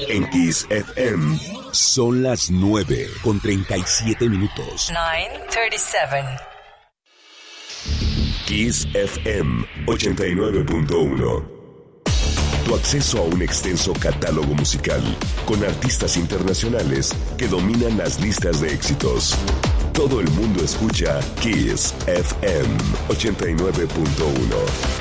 En Kiss FM son las 9:37. 9:37. Kiss FM 89.1. Tu acceso a un extenso catálogo musical con artistas internacionales que dominan las listas de éxitos. Todo el mundo escucha Kiss FM 89.1.